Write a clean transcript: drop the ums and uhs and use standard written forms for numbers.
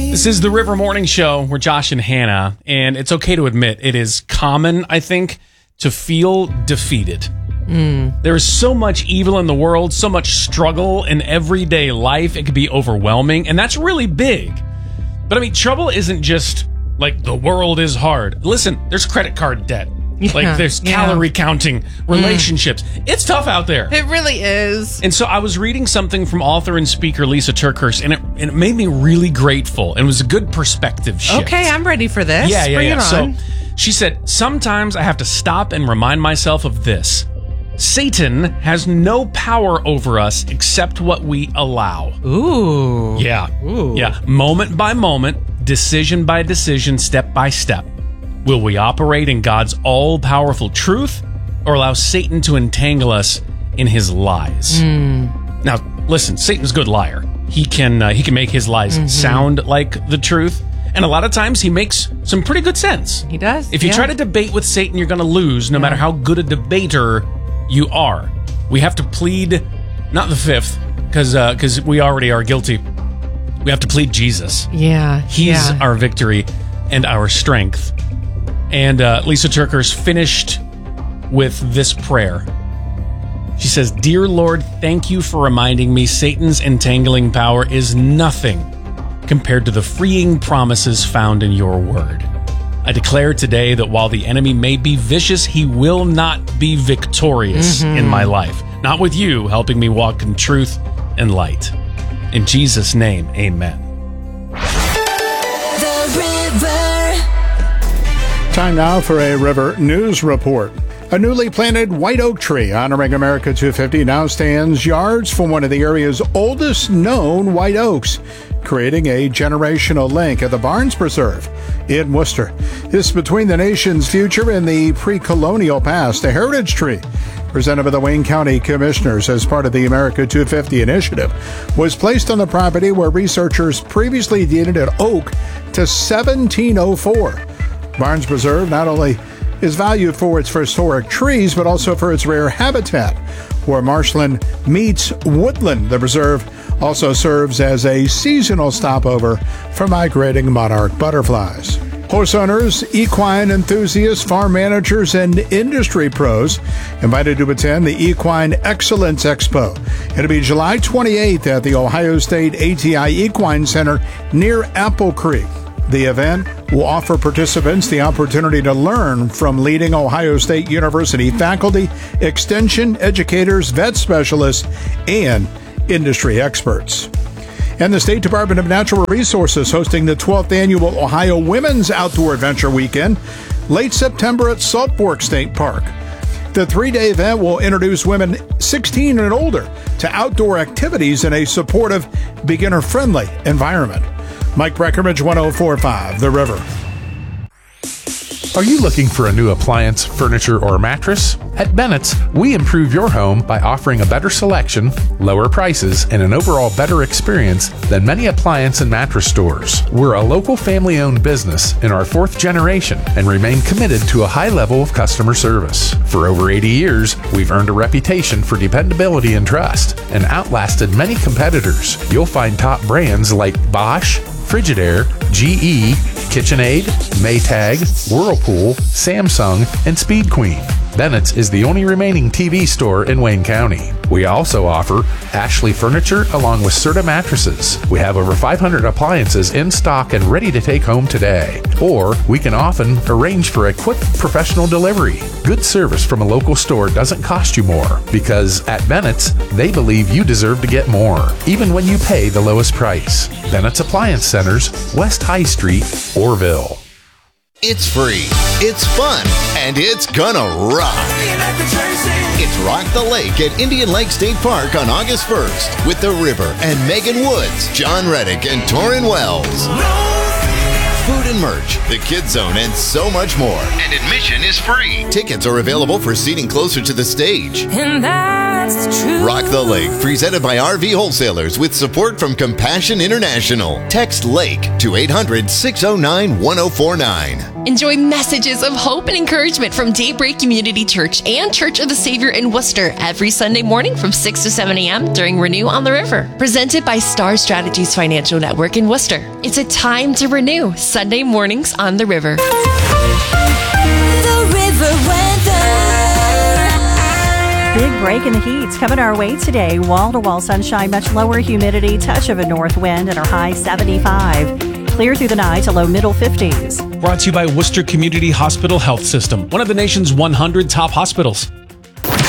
This is the River Morning Show. We're Josh and Hannah, and it's okay to admit it is common, I think, to feel defeated. There is so much evil in the world, so much struggle in everyday life. It can be overwhelming, and that's really big. But I mean, trouble isn't just like the world is hard. Listen, there's credit card debt. Like there's calorie counting, relationships. It's tough out there. It really is. And so I was reading something from author and speaker Lisa TerKeurst, and it made me really grateful. And it was a good perspective shift. Okay, I'm ready for this. Bring it on. So she said, sometimes I have to stop and remind myself of this. Satan has no power over us except what we allow. Ooh. Yeah. Ooh. Yeah. Moment by moment, decision by decision, step by step. Will we operate in God's all-powerful truth or allow Satan to entangle us in his lies? Now, listen, Satan's a good liar. He can make his lies sound like the truth, and a lot of times he makes some pretty good sense. He does. If you try to debate with Satan, you're going to lose no matter how good a debater you are. We have to plead, not the fifth, because we already are guilty. We have to plead Jesus. Yeah. He's our victory and our strength. And Lisa TerKeurst finished with this prayer. She says, "Dear Lord, thank you for reminding me Satan's entangling power is nothing compared to the freeing promises found in your word. I declare today that while the enemy may be vicious, he will not be victorious in my life. Not with you helping me walk in truth and light. In Jesus' name, amen." The River. Time now for a River News Report. A newly planted white oak tree honoring America 250 now stands yards from one of the area's oldest known white oaks, creating a generational link at the Barnes Preserve in Worcester. This is between the nation's future and the pre-colonial past, a heritage tree presented by the Wayne County Commissioners as part of the America 250 initiative, was placed on the property where researchers previously dated an oak to 1704. Barnes Preserve not only is valued for its historic trees, but also for its rare habitat, where marshland meets woodland. The preserve also serves as a seasonal stopover for migrating monarch butterflies. Horse owners, equine enthusiasts, farm managers, and industry pros invited to attend the Equine Excellence Expo. It'll be July 28th at the Ohio State ATI Equine Center near Apple Creek. The event will offer participants the opportunity to learn from leading Ohio State University faculty, extension educators, vet specialists, and industry experts. And the State Department of Natural Resources hosting the 12th Annual Ohio Women's Outdoor Adventure Weekend, late September at Salt Fork State Park. The three-day event will introduce women 16 and older to outdoor activities in a supportive, beginner-friendly environment. Mike Breckenridge, 104.5, The River. Are you looking for a new appliance, furniture, or mattress? At Bennett's, we improve your home by offering a better selection, lower prices, and an overall better experience than many appliance and mattress stores. We're a local family-owned business in our fourth generation and remain committed to a high level of customer service. For over 80 years, we've earned a reputation for dependability and trust and outlasted many competitors. You'll find top brands like Bosch, Frigidaire, GE, KitchenAid, Maytag, Whirlpool, Samsung, and Speed Queen. Bennett's is the only remaining TV store in Wayne County. We also offer Ashley Furniture along with Serta mattresses. We have over 500 appliances in stock and ready to take home today. Or we can often arrange for a quick professional delivery. Good service from a local store doesn't cost you more because at Bennett's, they believe you deserve to get more, even when you pay the lowest price. Bennett's Appliance Centers, West High Street, Orville. It's free, it's fun, and it's gonna rock. It's Rock the Lake at Indian Lake State Park on August 1st with The River and Megan Woods, John Reddick, and Torrin Wells. Food and merch, the Kids Zone, and so much more. And admission is free. Tickets are available for seating closer to the stage. And that's the truth. Rock the Lake, presented by RV Wholesalers with support from Compassion International. Text LAKE to 800-609-1049. Enjoy messages of hope and encouragement from Daybreak Community Church and Church of the Savior in Worcester every Sunday morning from 6 to 7 a.m. during Renew on the River. Presented by Star Strategies Financial Network in Worcester. It's a time to renew. Sunday mornings on the River. The River weather. Big break in the heat's coming our way today. Wall-to-wall sunshine, much lower humidity, touch of a north wind, and our high 75. Clear through the night to low middle 50s. Brought to you by Worcester Community Hospital Health System, one of the nation's 100 top hospitals.